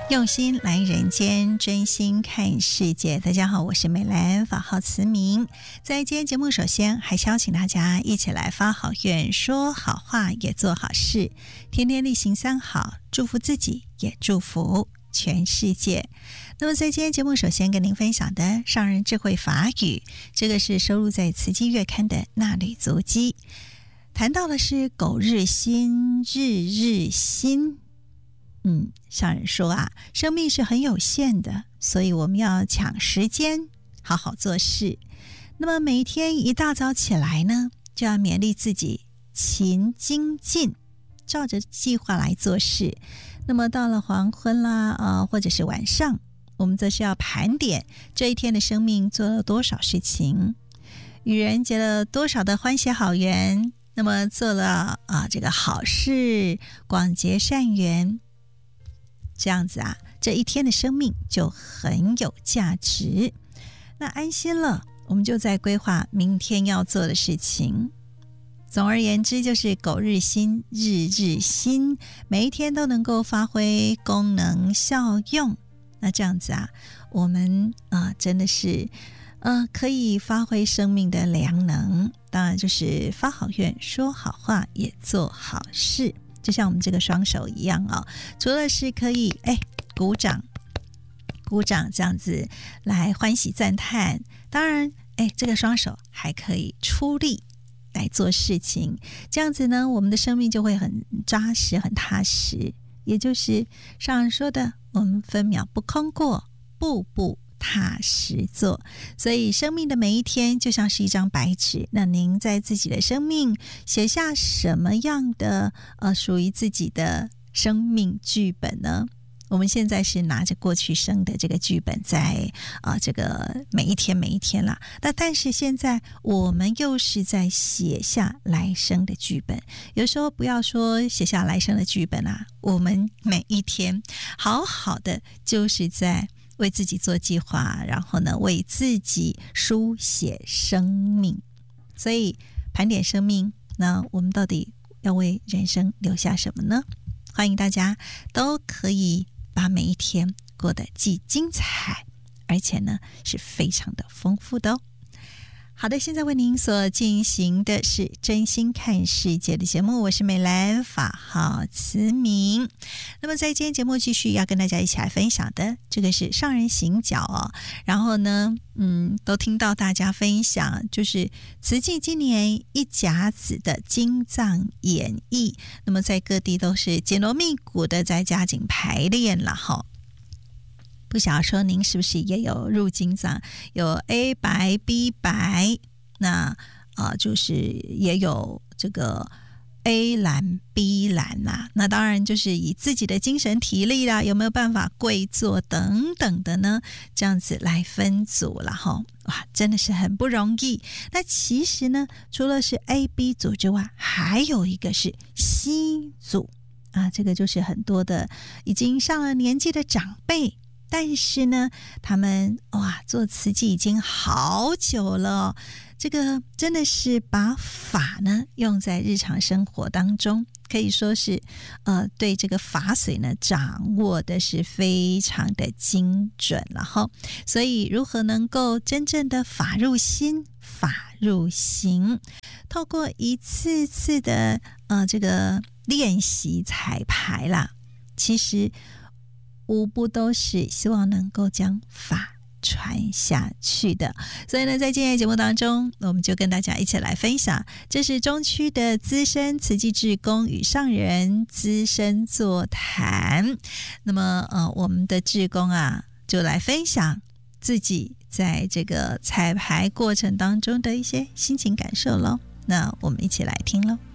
用心来人间，真心看世界。大家好，我是美兰，法号慈明。在今天节目，首先还是邀请大家一起来发好愿，说好话，也做好事，天天例行三好，祝福自己，也祝福全世界。那么在今天节目，首先跟您分享的上人智慧法语，这个是收录在慈济月刊的纳履足迹，谈到的是苟日新，日日新。上人说啊，生命是很有限的，所以我们要抢时间，好好做事。那么每天一大早起来呢，就要勉励自己勤精进，照着计划来做事。那么到了黄昏啦，或者是晚上，我们则是要盘点这一天的生命做了多少事情，与人结了多少的欢喜好缘，那么做了这个好事，广结善缘。这样子啊，这一天的生命就很有价值。那安心了，我们就在规划明天要做的事情。总而言之，就是苟日新，日日新，每一天都能够发挥功能效用。那这样子啊，我们真的是可以发挥生命的良能。当然就是发好愿，说好话，也做好事。就像我们这个双手一样除了是可以鼓掌这样子来欢喜赞叹，当然这个双手还可以出力来做事情，这样子呢，我们的生命就会很扎实很踏实，也就是上人说的，我们分秒不空过，步步踏实做。所以生命的每一天就像是一张白纸，那您在自己的生命写下什么样的属于自己的生命剧本呢？我们现在是拿着过去生的这个剧本在这个每一天啦，但是现在我们又是在写下来生的剧本。有时候不要说写下来生的剧本我们每一天好好的就是在为自己做计划，然后呢，为自己书写生命。所以盘点生命，那我们到底要为人生留下什么呢？欢迎大家都可以把每一天过得既精彩，而且呢是非常的丰富的好的，现在为您所进行的是真心看世界的节目，我是美兰，法号慈明。那么在今天节目继续要跟大家一起来分享的，这个是上人行脚然后呢都听到大家分享，就是慈济今年一甲子的经藏演绎，那么在各地都是紧锣密鼓的在加紧排练了不晓得说您是不是也有入经藏，有 A 白 B 白，那就是也有这个 A 蓝 B 蓝那当然就是以自己的精神体力啦，有没有办法跪坐等等的呢，这样子来分组了哇，真的是很不容易。那其实呢，除了是 A B 组之外，还有一个是 C 组这个就是很多的已经上了年纪的长辈，但是呢他们做慈济已经好久了这个真的是把法呢用在日常生活当中，可以说是对这个法髓呢掌握的是非常的精准了所以如何能够真正的法入心，法入行，透过一次次的这个练习彩排啦，其实无不都是希望能够将法传下去的。所以呢，在今天的节目当中，我们就跟大家一起来分享，这是中区的资深慈济志工与上人资深座谈。那么我们的志工就来分享自己在这个彩排过程当中的一些心情感受咯。那我们一起来听咯。